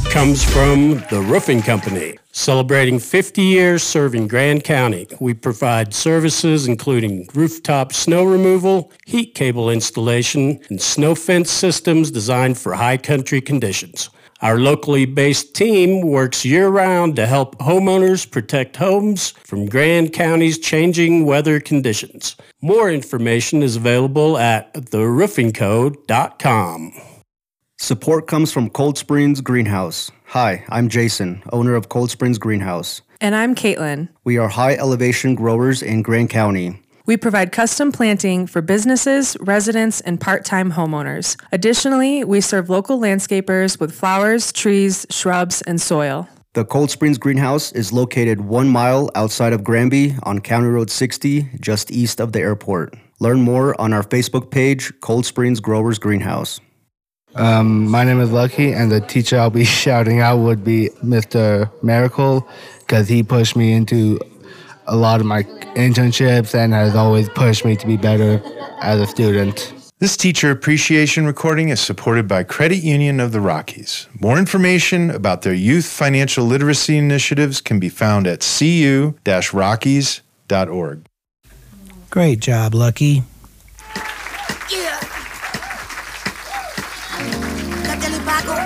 comes from The Roofing Company. Celebrating 50 years serving Grand County, we provide services including rooftop snow removal, heat cable installation, and snow fence systems designed for high country conditions. Our locally based team works year-round to help homeowners protect homes from Grand County's changing weather conditions. More information is available at theroofingco.com. Support comes from Cold Springs Greenhouse. Hi, I'm Jason, owner of Cold Springs Greenhouse. And I'm Caitlin. We are high-elevation growers in Grand County. We provide custom planting for businesses, residents, and part-time homeowners. Additionally, we serve local landscapers with flowers, trees, shrubs, and soil. The Cold Springs Greenhouse is located 1 mile outside of Granby on County Road 60, just east of the airport. Learn more on our Facebook page, Cold Springs Growers Greenhouse. My name is Lucky, and the teacher I'll be shouting out would be Mr. Miracle, because he pushed me into a lot of my internships and has always pushed me to be better as a student. This teacher appreciation recording is supported by Credit Union of the Rockies. More information about their youth financial literacy initiatives can be found at cu-rockies.org. Great job, Lucky. Pago